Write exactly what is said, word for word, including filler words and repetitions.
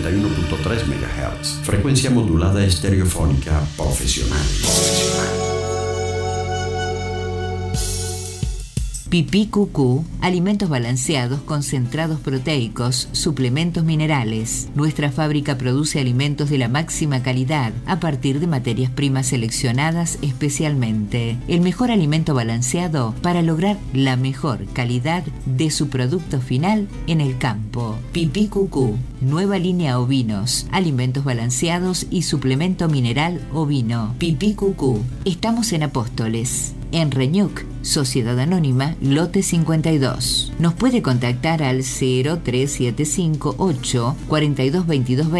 noventa y uno punto tres megahertz. Frecuencia modulada estereofónica profesional. Profesional. Pipí Cucú, alimentos balanceados, concentrados proteicos, suplementos minerales. Nuestra fábrica produce alimentos de la máxima calidad a partir de materias primas seleccionadas especialmente. El mejor alimento balanceado para lograr la mejor calidad de su producto final en el campo. Pipí Cucú, nueva línea ovinos, alimentos balanceados y suplemento mineral ovino. Pipí Cucú. Estamos en Apóstoles, en Reñuc, Sociedad Anónima, lote cincuenta y dos. Nos puede contactar al cero tres siete cinco ocho cuatro dos dos dos